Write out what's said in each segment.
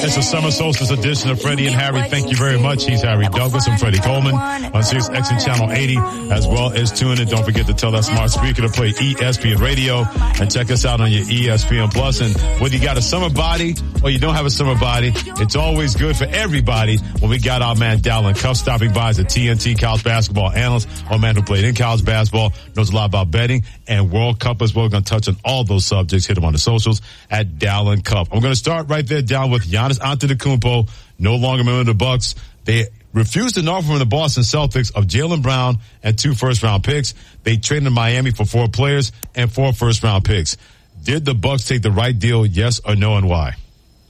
It's a summer solstice edition of Freddie and Harry. Thank you very much. He's Harry Douglas and Freddie Coleman on Sirius XM Channel 80, as well as tune in. Don't forget to tell that smart speaker to play ESPN Radio and check us out on your ESPN Plus. And whether you got a summer body or you don't have a summer body, it's always good for everybody when we got our man Dallin Cuff stopping by as a TNT college basketball analyst, a man who played in college basketball, knows a lot about betting and World Cup as well. We're going to touch on all those subjects. Hit him on the socials at Dallin Cuff. I'm going to start right there down with Giannis Antetokounmpo, no longer a member of the Bucks. They refused an offer from the Boston Celtics of Jaylen Brown and 2 first-round picks. They traded to Miami for 4 players and 4 first-round picks. Did the Bucks take the right deal, yes or no, and why?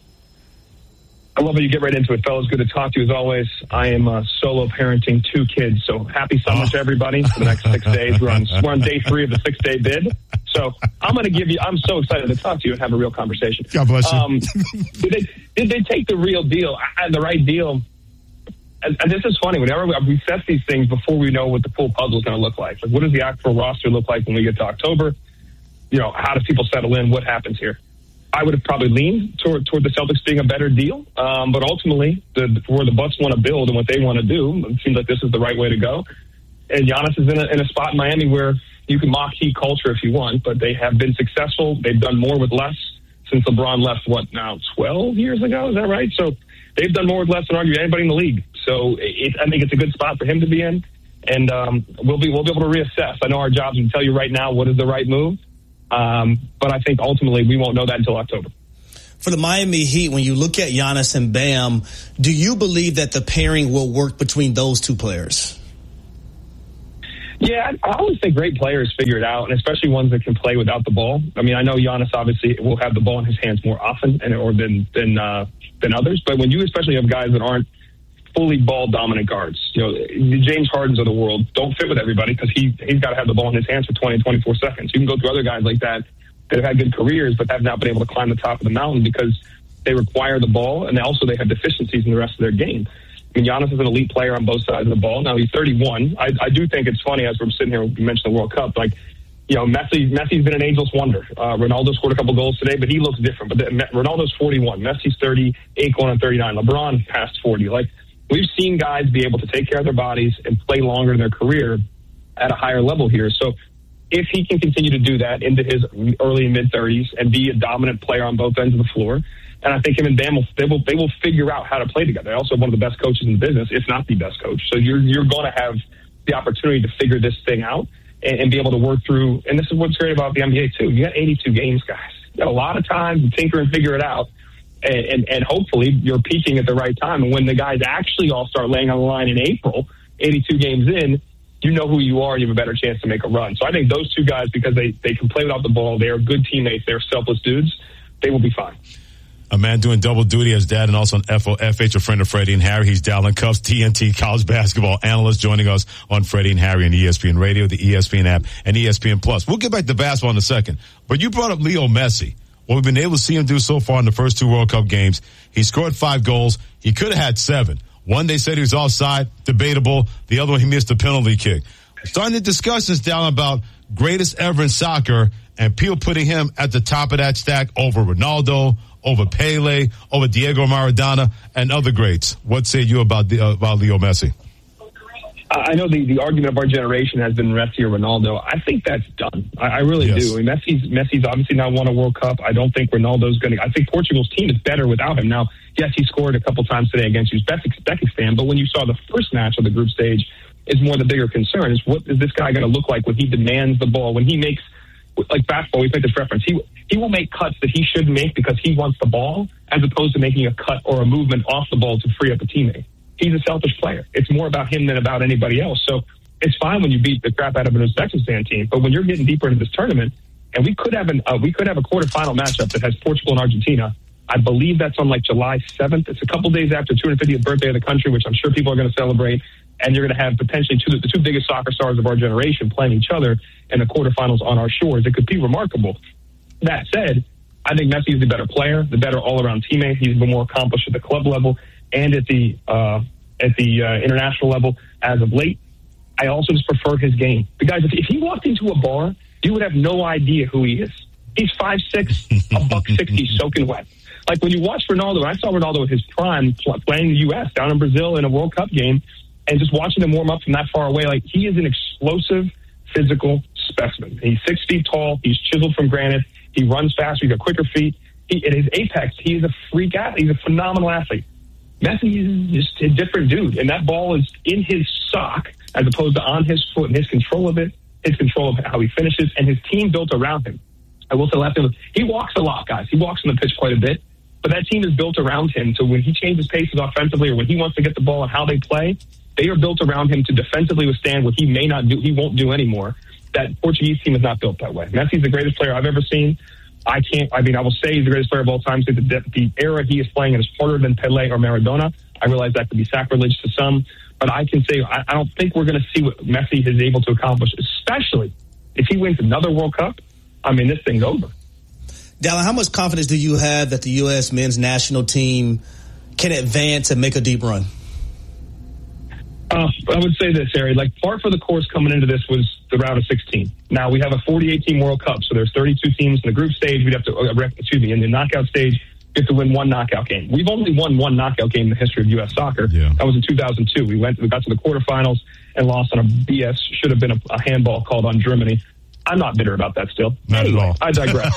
I love how you get right into it, fellas. Good to talk to you as always. I am solo parenting 2 kids, so happy summer to everybody for the next 6 days. We're on day 3 of the 6-day bid. So I'm so excited to talk to you and have a real conversation. God bless you. Did they take the real deal, the right deal? And this is funny. Whenever we assess these things before we know what the full puzzle is going to look like. Like, what does the actual roster look like when we get to October? You know, how do people settle in? What happens here? I would have probably leaned toward the Celtics being a better deal. But ultimately, where the Bucks want to build and what they want to do, it seems like this is the right way to go. And Giannis is in a spot in Miami where you can mock Heat culture if you want, but they have been successful. They've done more with less since LeBron left, 12 years ago? Is that right? So they've done more with less than arguably anybody in the league. So I think it's a good spot for him to be in. And we'll be able to reassess. I know our jobs will tell you right now what is the right move. But I think ultimately we won't know that until October. For the Miami Heat, when you look at Giannis and Bam, do you believe that the pairing will work between those 2 players? Yeah, I always think great players figure it out, and especially ones that can play without the ball. I mean, I know Giannis obviously will have the ball in his hands more often than others, but when you especially have guys that aren't fully ball-dominant guards, you know, the James Hardens of the world don't fit with everybody because he's got to have the ball in his hands for 20, 24 seconds. You can go through other guys like that have had good careers but have not been able to climb the top of the mountain because they require the ball, and also they have deficiencies in the rest of their game. I mean, Giannis is an elite player on both sides of the ball. Now, he's 31. I do think it's funny, as we're sitting here, we mentioned the World Cup, like, you know, Messi's been an ageless wonder. Ronaldo scored a couple goals today, but he looks different. But Ronaldo's 41. Messi's 38 going on 39. LeBron passed 40. Like, we've seen guys be able to take care of their bodies and play longer in their career at a higher level here. So if he can continue to do that into his early and mid-30s and be a dominant player on both ends of the floor, and I think him and Bam they will figure out how to play together. They're also one of the best coaches in the business, if not the best coach. So you're going to have the opportunity to figure this thing out and be able to work through. And this is what's great about the NBA too. You got 82 games, guys. You got a lot of time to tinker and figure it out. And hopefully you're peaking at the right time. And when the guys actually all start laying on the line in April, 82 games in, you know who you are and you have a better chance to make a run. So I think those 2 guys, because they can play without the ball, they are good teammates, they're selfless dudes, they will be fine. A man doing double duty as dad and also on FOFH, a friend of Freddie and Harry. He's Dallin Cuffs, TNT college basketball analyst, joining us on Freddie and Harry on ESPN Radio, the ESPN app, and ESPN Plus. We'll get back to basketball in a second. But you brought up Leo Messi. What we've been able to see him do so far in the first 2 World Cup games, he scored 5 goals. He could have had 7. One, they said he was offside, debatable. The other one, he missed a penalty kick. Starting the discussions down about greatest ever in soccer, and people putting him at the top of that stack over Ronaldo, over Pele, over Diego Maradona, and other greats. What say you about Leo Messi? I know the argument of our generation has been Messi or Ronaldo. I think that's done. I really do. I mean, Messi's obviously not won a World Cup. I don't think Ronaldo's going to. I think Portugal's team is better without him. Now, yes, he scored a couple times today against Uzbekistan, but when you saw the first match of the group stage, is more the bigger concern. Is what is this guy going to look like when he demands the ball, when he makes, like basketball, we make this reference. He will make cuts that he shouldn't make because he wants the ball, as opposed to making a cut or a movement off the ball to free up a teammate. He's a selfish player. It's more about him than about anybody else. So it's fine when you beat the crap out of an Uzbekistan team, but when you're getting deeper into this tournament, and we could have a quarterfinal matchup that has Portugal and Argentina. I believe that's on like July 7th. It's a couple days after the 250th birthday of the country, which I'm sure people are going to celebrate. And you're going to have potentially the 2 biggest soccer stars of our generation playing each other in the quarterfinals on our shores. It could be remarkable. That said, I think Messi is the better player, the better all-around teammate. He's been more accomplished at the club level and at the international level as of late. I also just prefer his game. The guys, if he walked into a bar, you would have no idea who he is. He's 5'6", $160, soaking wet. Like when you watch Ronaldo, and I saw Ronaldo at his prime playing the U.S. down in Brazil in a World Cup game, and just watching him warm up from that far away, like he is an explosive physical specimen. He's 6 feet tall. He's chiseled from granite. He runs faster. He's got quicker feet. At his apex, he is a freak athlete. He's a phenomenal athlete. Messi is just a different dude, and that ball is in his sock as opposed to on his foot, and his control of it, his control of how he finishes, and his team built around him. I will say left him. He walks a lot, guys. He walks on the pitch quite a bit, but that team is built around him. So when he changes paces offensively or when he wants to get the ball and how they play, they are built around him to defensively withstand what he may not do. He won't do anymore. That Portuguese team is not built that way. Messi's the greatest player I've ever seen. I will say he's the greatest player of all time. So the era he is playing is harder than Pelé or Maradona. I realize that could be sacrilege to some, but I can say I don't think we're going to see what Messi is able to accomplish, especially if he wins another World Cup. I mean, this thing's over. Dallin, how much confidence do you have that the U.S. men's national team can advance and make a deep run? I would say this, Harry. Like, part for the course coming into this was the round of 16. Now, we have a 48-team World Cup, so there's 32 teams in the group stage. We'd have to, in the knockout stage, you have to win one knockout game. We've only won one knockout game in the history of U.S. soccer. Yeah. That was in 2002. We got to the quarterfinals and lost on a BS, should have been a handball called on Germany. I'm not bitter about that still. Not anyway, at all. I digress.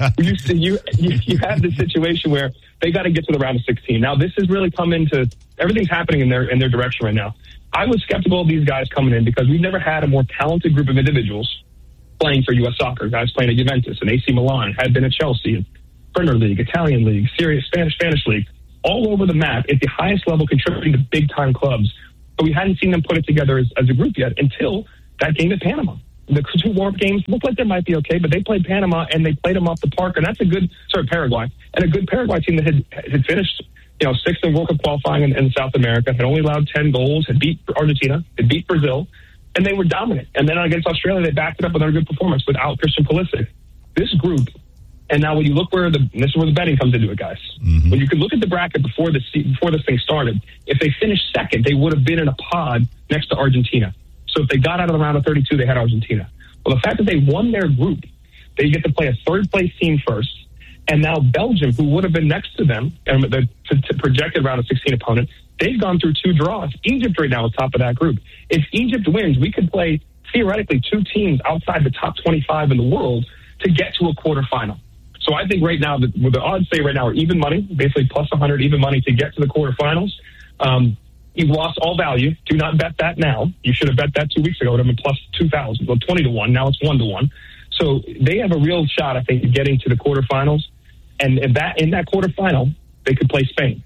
you have this situation where they got to get to the round of 16. Now, this has really come into everything's happening in their direction right now. I was skeptical of these guys coming in because we've never had a more talented group of individuals playing for U.S. soccer. Guys playing at Juventus and AC Milan, had been at Chelsea, Premier League, Italian League, Spanish League, all over the map at the highest level, contributing to big-time clubs. But we hadn't seen them put it together as a group yet until that game at Panama. The two warm games looked like they might be okay, but they played Panama and they played them off the park, and that's Paraguay, and a good Paraguay team that had finished, sixth in World Cup qualifying in South America, had only allowed 10 goals, had beat Argentina, had beat Brazil, and they were dominant. And then against Australia, they backed it up with a good performance without Christian Pulisic. This group, and now when you look this is where the betting comes into it, guys. Mm-hmm. When you could look at the bracket before this thing started, if they finished second, they would have been in a pod next to Argentina. So if they got out of the round of 32, they had Argentina. Well, the fact that they won their group, they get to play a third-place team first, and now Belgium, who would have been next to them, and the projected round of 16 opponent, they've gone through 2 draws. Egypt right now is top of that group. If Egypt wins, we could play, theoretically, 2 teams outside the top 25 in the world to get to a quarterfinal. So I think right now, the odds say right now are even money, basically plus 100 even money to get to the quarterfinals. You've lost all value. Do not bet that now. You should have bet that 2 weeks ago. It would have been plus 2,000, well, 20-1. Now it's 1-1. So they have a real shot, I think, of getting to the quarterfinals. And in that quarterfinal, they could play Spain.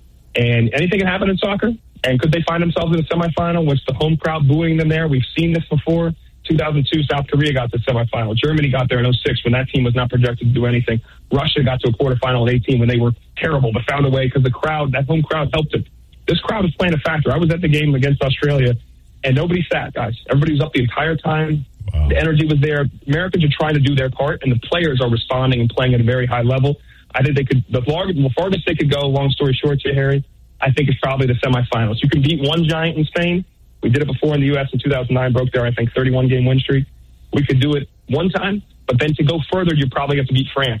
And anything can happen in soccer. And could they find themselves in the semifinal with the home crowd booing them there? We've seen this before. 2002, South Korea got to the semifinal. Germany got there in 2006 when that team was not projected to do anything. Russia got to a quarterfinal in 2018 when they were terrible, but found a way because that home crowd helped it. This crowd is playing a factor. I was at the game against Australia, and nobody sat, guys. Everybody was up the entire time. Wow. The energy was there. Americans are trying to do their part, and the players are responding and playing at a very high level. I think the farthest they could go, long story short here, Harry, I think it's probably the semifinals. You can beat one giant in Spain. We did it before in the U.S. in 2009, broke their, 31-game win streak. We could do it one time, but then to go further, you probably have to beat France,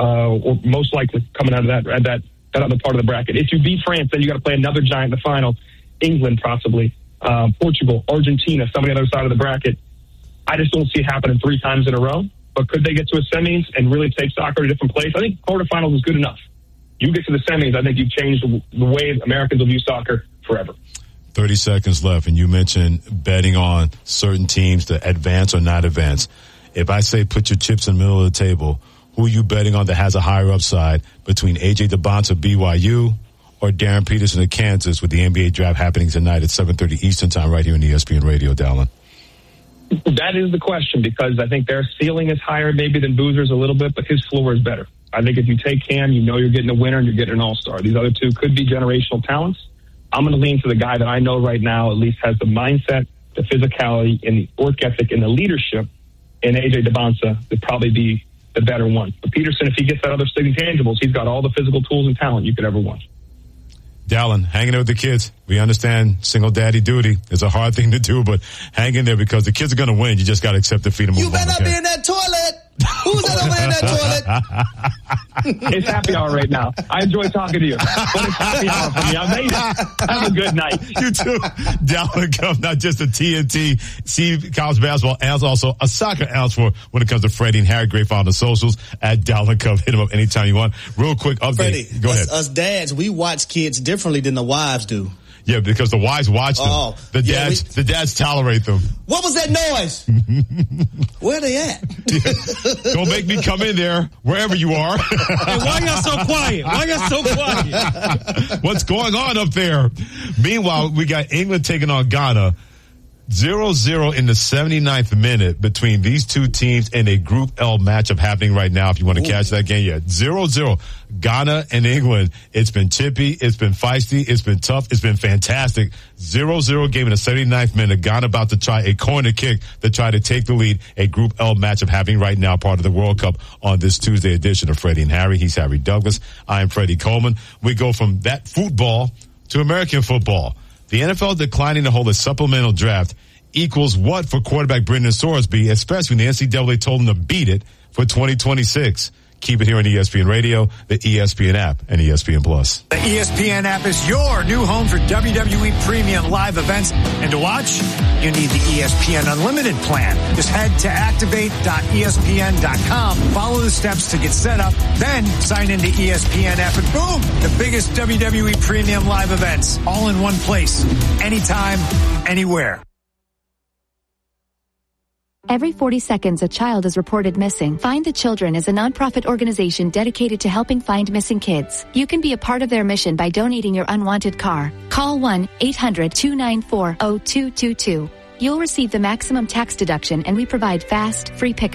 or most likely coming out of that other part of the bracket. If you beat France, then you got to play another giant in the final. England, possibly. Portugal, Argentina, somebody on the other side of the bracket. I just don't see it happening 3 times in a row. But could they get to a semis and really take soccer to a different place? I think quarterfinals is good enough. You get to the semis, I think you've changed the way Americans will view soccer forever. 30 seconds left, and you mentioned betting on certain teams to advance or not advance. If I say put your chips in the middle of the table, who are you betting on that has a higher upside between A.J. Debonsa, BYU, or Darren Peterson of Kansas with the NBA draft happening tonight at 7:30 Eastern time right here on ESPN Radio, Dallin? That is the question, because I think their ceiling is higher maybe than Boozer's a little bit, but his floor is better. I think if you take Cam, you know you're getting a winner and you're getting an all-star. These other two could be generational talents. I'm going to lean to the guy that I know right now at least has the mindset, the physicality, and the work ethic and the leadership in A.J. Debonsa to probably be the better one. But Peterson, if he gets that other intangibles, he's got all the physical tools and talent you could ever want. Dallin, hanging out with the kids. We understand single daddy duty is a hard thing to do, but hang in there because the kids are going to win. You just got to accept defeat and move on. You better not be in that toilet. Who's that over there in that toilet? It's happy hour right now. I enjoy talking to you. But it's happy hour for me. I made it. Have a good night. You too. Dallin Cup, not just a TNT, see college basketball, and also a soccer ounce for when it comes to Freddie and Harry. Great follow on the socials at Dallin Cup. Hit them up anytime you want. Real quick update. Freddie, go ahead. Us dads, we watch kids differently than the wives do. Yeah, because the wives watch them. Oh, the dads tolerate them. What was that noise? Where they at? Don't make me come in there, wherever you are. Hey, why y'all so quiet? What's going on up there? Meanwhile, we got England taking on Ghana. 0-0 in the 79th minute between these two teams in a Group L matchup happening right now. If you want to catch that game, 0-0. Ghana and England. It's been chippy. It's been feisty. It's been tough. It's been fantastic. 0-0 game in the 79th minute. Ghana about to try a corner kick to try to take the lead. A Group L matchup happening right now, part of the World Cup on this Tuesday edition of Freddie and Harry. He's Harry Douglas. I am Freddie Coleman. We go from that football to American football. The NFL declining to hold a supplemental draft equals what for quarterback Brendan Sorsby, especially when the NCAA told him to beat it for 2026. Keep it here on ESPN Radio, the ESPN app, and ESPN Plus. The ESPN app is your new home for WWE Premium live events. And to watch, you need the ESPN Unlimited plan. Just head to activate.espn.com, follow the steps to get set up, then sign into ESPN app, and boom, the biggest WWE Premium live events, all in one place, anytime, anywhere. Every 40 seconds, a child is reported missing. Find the Children is a nonprofit organization dedicated to helping find missing kids. You can be a part of their mission by donating your unwanted car. Call 1-800-294-0222. You'll receive the maximum tax deduction, and we provide fast, free pickup.